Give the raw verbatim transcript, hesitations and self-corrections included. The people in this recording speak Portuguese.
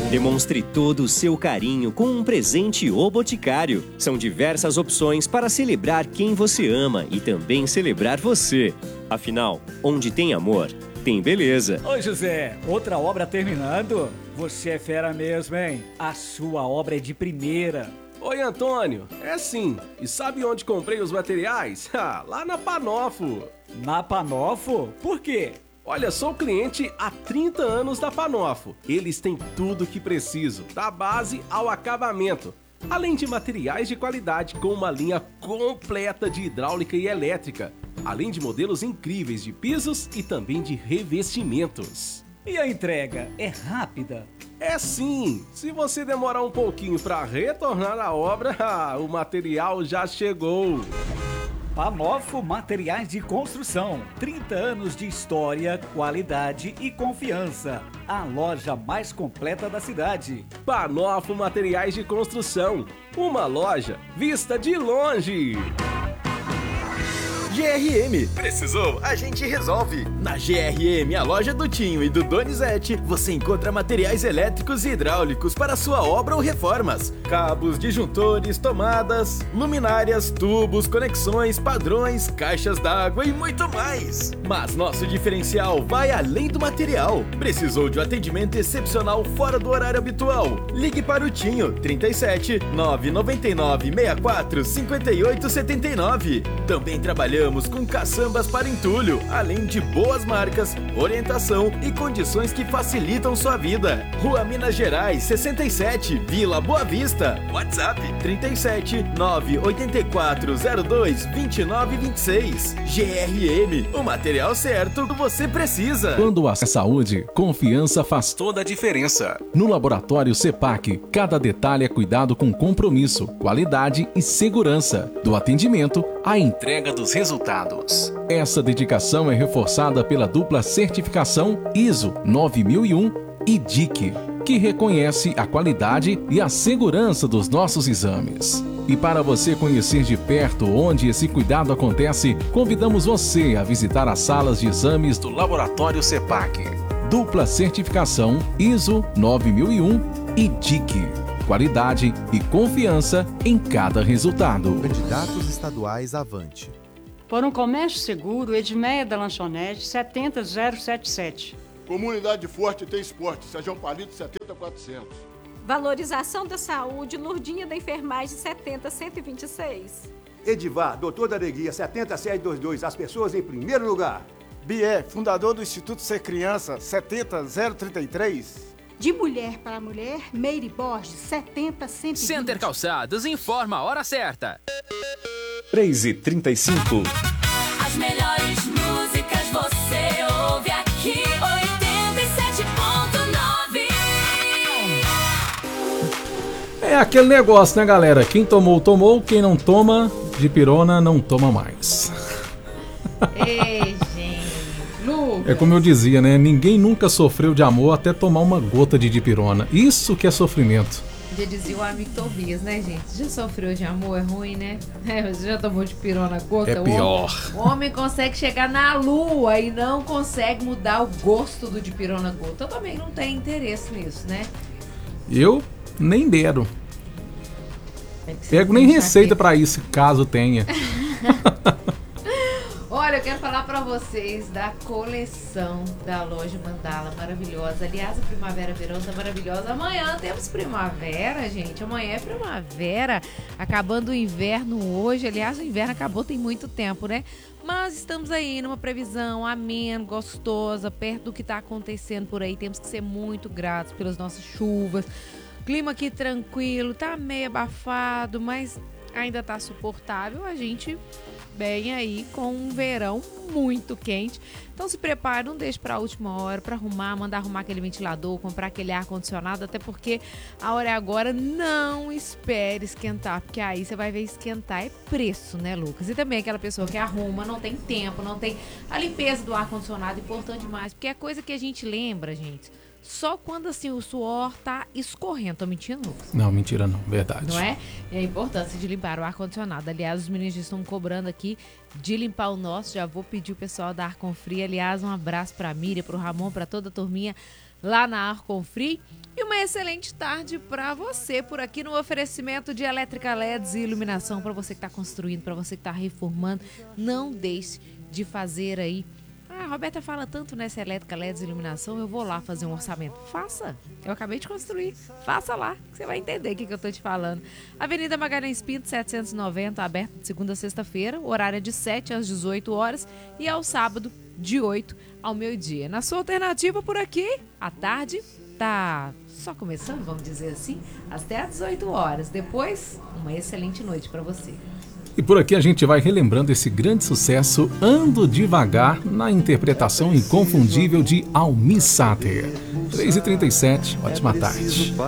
Demonstre todo o seu carinho com um presente O Boticário. São diversas opções para celebrar quem você ama e também celebrar você. Afinal, onde tem amor, tem beleza. Oi, José, outra obra terminando? Você é fera mesmo, hein? A sua obra é de primeira. Oi, Antônio. É sim. E sabe onde comprei os materiais? Ah, lá na Panofo. Na Panofo? Por quê? Olha, sou cliente há trinta anos da Panofo. Eles têm tudo o que preciso, da base ao acabamento. Além de materiais de qualidade com uma linha completa de hidráulica e elétrica. Além de modelos incríveis de pisos e também de revestimentos. E a entrega é rápida? É sim! Se você demorar um pouquinho para retornar à obra, o material já chegou. Panofo Materiais de Construção. trinta anos de história, qualidade e confiança. A loja mais completa da cidade. Panofo Materiais de Construção. Uma loja vista de longe. G R M. Precisou? A gente resolve. Na G R M, a loja do Tinho e do Donizete, você encontra materiais elétricos e hidráulicos para sua obra ou reformas. Cabos, disjuntores, tomadas, luminárias, tubos, conexões, padrões, caixas d'água e muito mais. Mas nosso diferencial vai além do material. Precisou de um atendimento excepcional fora do horário habitual? Ligue para o Tinho, trinta e sete, nove nove nove, sessenta e quatro, cinquenta e oito setenta e nove. Também trabalhamos com caçambas para entulho, além de boas marcas, orientação e condições que facilitam sua vida. Rua Minas Gerais, sessenta e sete, Vila Boa Vista. WhatsApp trinta e sete, nove oito quatro zero dois, dois nove dois seis. G R M, o material certo que você precisa. Quando a saúde, confiança faz toda a diferença. No Laboratório CEPAC, cada detalhe é cuidado com compromisso, qualidade e segurança. Do atendimento à entrega dos resultados. Essa dedicação é reforçada pela dupla certificação I S O nove mil e um e D I C, que reconhece a qualidade e a segurança dos nossos exames. E para você conhecer de perto onde esse cuidado acontece, convidamos você a visitar as salas de exames do Laboratório CEPAC. Dupla certificação I S O nove mil e um e D I C. Qualidade e confiança em cada resultado. Candidatos estaduais avante. Por um comércio seguro, Edmeia da Lanchonete, setenta zero setenta e sete. Comunidade Forte tem esporte, Sérgio Palito, setenta quatrocentos. Valorização da saúde, Lurdinha da Enfermagem, setenta cento e vinte e seis. Edivar, doutor da Alegria, setenta sete vinte e dois, as pessoas em primeiro lugar. Bié, fundador do Instituto Ser Criança, setenta zero trinta e três. De mulher para mulher, Meire Borges, setenta cento e vinte. Center Calçados informa a hora certa. três e trinta e cinco. As melhores músicas você ouve aqui, oitenta e sete ponto nove. É aquele negócio, né, galera? Quem tomou, tomou. Quem não toma, de pirona, não toma mais. Ei, gente. Lucas. É como eu dizia, né? Ninguém nunca sofreu de amor até tomar uma gota de dipirona. Isso que é sofrimento. Já dizia o amigo Tobias, né, gente? Já sofreu de amor, é ruim, né? É, você já tomou de pirona gota? É pior. O homem, o homem consegue chegar na lua e não consegue mudar o gosto do de pirona gota. Eu também não tenho interesse nisso, né? Eu nem dero. Pego nem receita pra isso, caso tenha. Olha, eu quero falar pra vocês da coleção da loja Mandala, maravilhosa. Aliás, a Primavera Verão tá maravilhosa. Amanhã temos primavera, gente. Amanhã é primavera, acabando o inverno hoje. Aliás, o inverno acabou tem muito tempo, né? Mas estamos aí numa previsão amena, gostosa, perto do que tá acontecendo por aí. Temos que ser muito gratos pelas nossas chuvas. Clima aqui tranquilo, tá meio abafado, mas ainda tá suportável. A gente bem aí com um verão muito quente. Então se prepare, não deixe para a última hora para arrumar, mandar arrumar aquele ventilador, comprar aquele ar-condicionado, até porque a hora é agora. Não espere esquentar, porque aí você vai ver esquentar é preço, né, Lucas? E também aquela pessoa que arruma, não tem tempo, não tem a limpeza do ar-condicionado, importante demais, porque é coisa que a gente lembra, gente, só quando assim o suor tá escorrendo. Tô mentindo, Lucas? Não, mentira não, verdade. Não é? É a importância de limpar o ar-condicionado. Aliás, os meninos estão cobrando aqui de limpar o nosso. Já vou pedir o pessoal da Arconfree. Aliás, um abraço pra Miriam, pro Ramon, pra toda a turminha lá na Arconfree. E uma excelente tarde para você por aqui no oferecimento de elétrica L E Ds e iluminação para você que está construindo, para você que está reformando. Não deixe de fazer aí. Ah, a Roberta fala tanto nessa elétrica L E Ds e iluminação, eu vou lá fazer um orçamento. Faça, eu acabei de construir. Faça lá, que você vai entender o que, que eu tô te falando. Avenida Magalhães Pinto, setecentos e noventa, aberto de segunda a sexta-feira. O horário é de sete às dezoito horas e ao sábado de oito ao meio-dia. Na sua alternativa por aqui, à tarde, tá só começando, vamos dizer assim, até às dezoito horas. Depois, uma excelente noite para você. E por aqui a gente vai relembrando esse grande sucesso Ando Devagar, na interpretação inconfundível de Almir Sater. três e trinta e sete, ótima tarde.